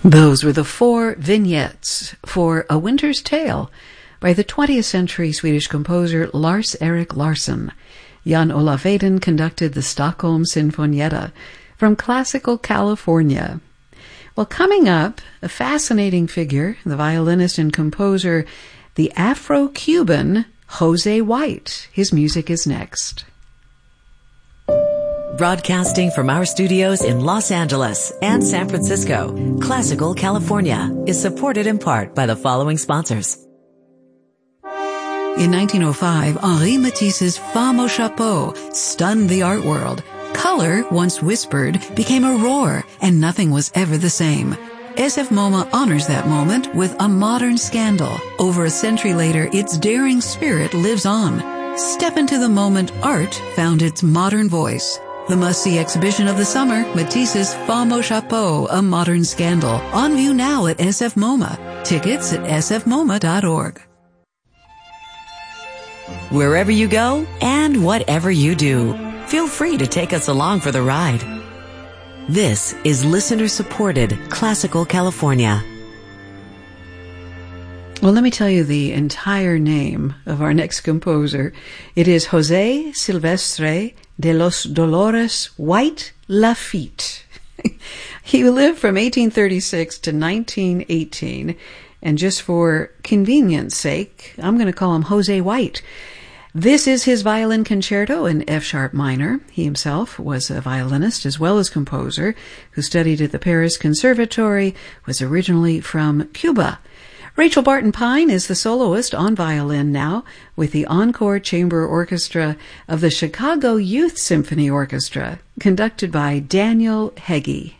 Those were the 4 vignettes for A Winter's Tale by the 20th century Swedish composer Lars-Erik Larsson. Jan-Olaf Weiden conducted the Stockholm Sinfonietta from Classical California. Well, coming up, a fascinating figure, the violinist and composer, the Afro-Cuban Jose White. His music is next. Broadcasting from our studios in Los Angeles and San Francisco, Classical California is supported in part by the following sponsors. In 1905, Henri Matisse's Femme au Chapeau stunned the art world. Color, once whispered, became a roar, and nothing was ever the same. SF MoMA honors that moment with a modern scandal. Over a century later, its daring spirit lives on. Step into the moment art found its modern voice. The must-see exhibition of the summer, Matisse's Femme au Chapeau, A Modern Scandal. On view now at SF MoMA. Tickets at sfmoma.org. Wherever you go and whatever you do, feel free to take us along for the ride. This is listener-supported Classical California. Well, let me tell you the entire name of our next composer. It is José Silvestre de los Dolores White Lafitte. He lived from 1836 to 1918, and just for convenience sake, I'm going to call him Jose White. This is his violin concerto in F-sharp minor. He himself was a violinist as well as composer who studied at the Paris Conservatory, was originally from Cuba. Rachel Barton Pine is the soloist on violin now with the Encore Chamber Orchestra of the Chicago Youth Symphony Orchestra, conducted by Daniel Heggie.